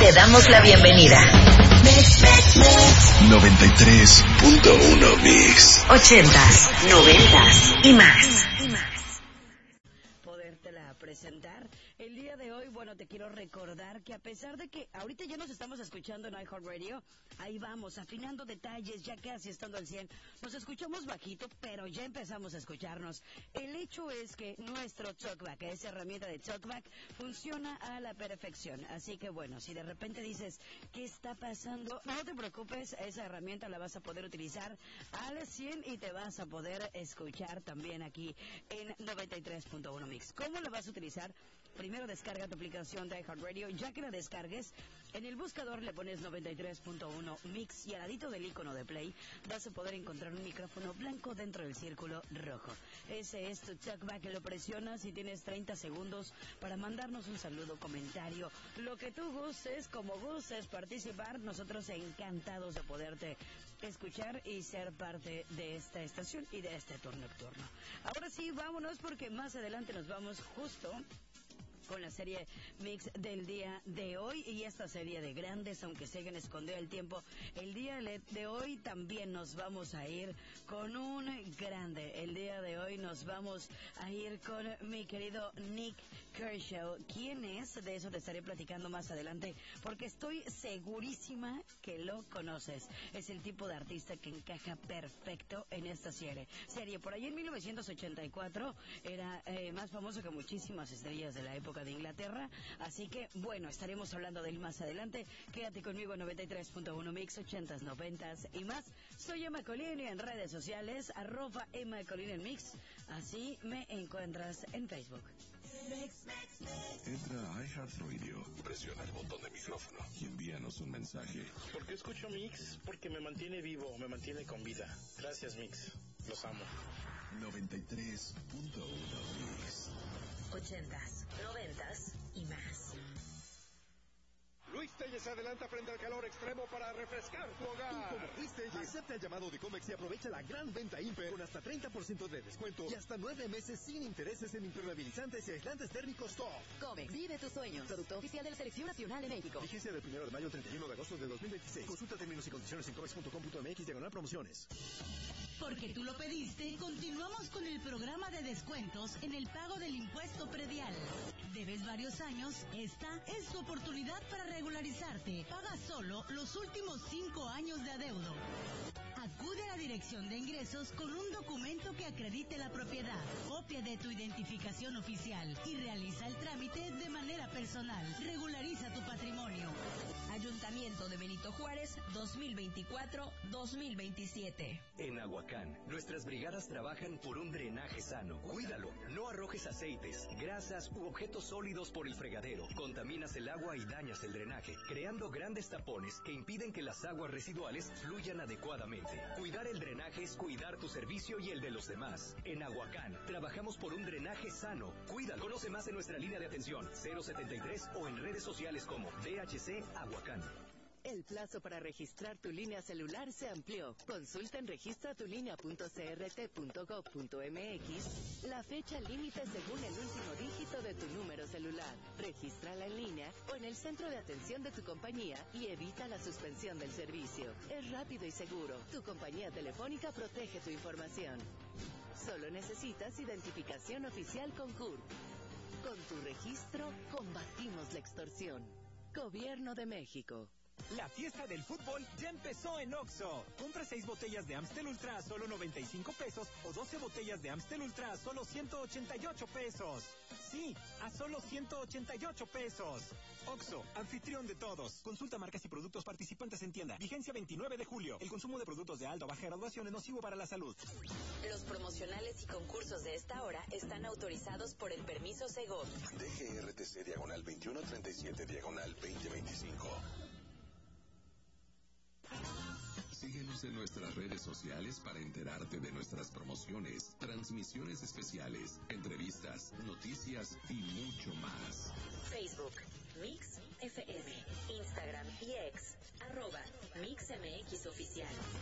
Te damos la bienvenida. 93.1 Mix. 80s, 90s y más. Podértela presentar. El día de hoy, bueno, te quiero recordar que a pesar de que ahorita ya nos estamos escuchando en iHeartRadio, ahí vamos, afinando detalles, ya casi estando al 100. Nos escuchamos bajito, pero ya empezamos a escucharnos. El hecho es que nuestro TalkBack, esa herramienta de TalkBack, funciona a la perfección. Así que bueno, si de repente dices, ¿qué está pasando? No te preocupes, esa herramienta la vas a poder utilizar al 100 y te vas a poder escuchar también aquí en 93.1 Mix. ¿Cómo la vas a utilizar? Primero descarga tu aplicación de iHeartRadio. Ya que la descargues, en el buscador le pones 93.1 Mix y al ladito del icono de play vas a poder encontrar un micrófono blanco dentro del círculo rojo. Ese es tu TalkBack, lo presionas y tienes 30 segundos para mandarnos un saludo, comentario, lo que tú gustes, como gustes participar. Nosotros encantados de poderte escuchar y ser parte de esta estación y de este tour nocturno. Ahora sí, vámonos porque más adelante nos vamos justo con la serie Mix del día de hoy y esta serie de grandes, aunque siguen escondido el tiempo. El día de hoy también nos vamos a ir con un grande. El día de hoy nos vamos a ir con mi querido Nik Kershaw. ¿Quién es? De eso te estaré platicando más adelante, porque estoy segurísima que lo conoces. Es el tipo de artista que encaja perfecto en esta serie. Por ahí en 1984 era más famoso que muchísimas estrellas de la época de Inglaterra, así que bueno, estaremos hablando de él más adelante. Quédate conmigo en 93.1 Mix, 80s, 90s y más. Soy Emma Colín y en redes sociales @Emma Colín en Mix, así me encuentras en Facebook. Entra a iHeartRadio, presiona el botón de micrófono y envíanos un mensaje. ¿Por qué escucho Mix? Porque me mantiene vivo, me mantiene con vida. Gracias, Mix. Los amo. 93.1 Mix. 80s, 90s y más. Luis Telles se adelanta frente al calor extremo para refrescar tu hogar. Tú, como Luis Telles, acepta el llamado de Comex y aprovecha la gran venta Imper con hasta 30% de descuento y hasta 9 meses sin intereses en impermeabilizantes y aislantes térmicos top. Comex, vive tus sueños. Producto oficial de la Selección Nacional de México. Vigencia del 1 de mayo al 31 de agosto de 2026. Consulta términos y condiciones en comex.com.mx/promociones. Porque tú lo pediste, continuamos con el programa de descuentos en el pago del impuesto predial. ¿Debes varios años? Esta es tu oportunidad para regularizarte. Paga solo los últimos 5 años de adeudo. Acude a la Dirección de Ingresos con un documento que acredite la propiedad, copia de tu identificación oficial y realiza el trámite de manera personal. Regulariza tu patrimonio. Ayuntamiento de Benito Juárez, 2024-2027. En Aguacán, nuestras brigadas trabajan por un drenaje sano. Cuídalo, no arrojes aceites, grasas u objetos sólidos por el fregadero. Contaminas el agua y dañas el drenaje, creando grandes tapones que impiden que las aguas residuales fluyan adecuadamente. Cuidar el drenaje es cuidar tu servicio y el de los demás. En Aguacán, trabajamos por un drenaje sano. Cuídalo. Conoce más en nuestra línea de atención 073 o en redes sociales como DHC Aguacán. El plazo para registrar tu línea celular se amplió. Consulta en registratulinea.crt.gov.mx la fecha límite según el último dígito de tu número celular. Regístrala en línea o en el centro de atención de tu compañía y evita la suspensión del servicio. Es rápido y seguro. Tu compañía telefónica protege tu información. Solo necesitas identificación oficial con CURP. Con tu registro, combatimos la extorsión. Gobierno de México. La fiesta del fútbol ya empezó en Oxxo. Compra 6 botellas de Amstel Ultra a solo 95 pesos o 12 botellas de Amstel Ultra a solo 188 pesos. Sí, a solo 188 pesos. Oxxo, anfitrión de todos. Consulta marcas y productos participantes en tienda. Vigencia 29 de julio. El consumo de productos de alta o baja graduación es nocivo para la salud. Los promocionales y concursos de esta hora están autorizados por el permiso Segov. DGRTC /2137/2025. Síguenos en nuestras redes sociales para enterarte de nuestras promociones, transmisiones especiales, entrevistas, noticias y mucho más. Facebook, Mix FM, Instagram y X, @MixMX Oficial.